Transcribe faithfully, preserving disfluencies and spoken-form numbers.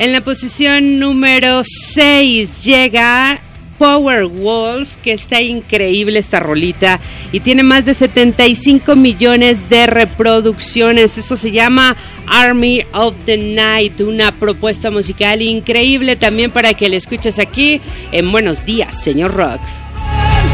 En la posición número seis llega Powerwolf, que está increíble esta rolita y tiene más de setenta y cinco millones de reproducciones. Eso se llama Army of the Night, una propuesta musical increíble también para que la escuches aquí en Buenos Días, señor Rock.